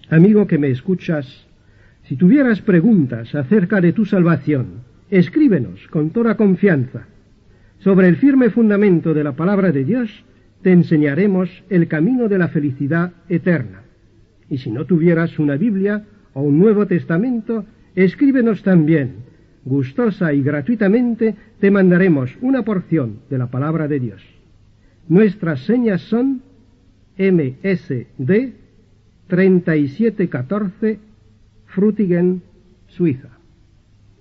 Amigo que me escuchas, si tuvieras preguntas acerca de tu salvación, escríbenos con toda confianza. Sobre el firme fundamento de la palabra de Dios, te enseñaremos el camino de la felicidad eterna. Y si no tuvieras una Biblia o un Nuevo Testamento, escríbenos también. Gustosa y gratuitamente te mandaremos una porción de la palabra de Dios. Nuestras señas son MSD 3714, Frutigen, Suiza.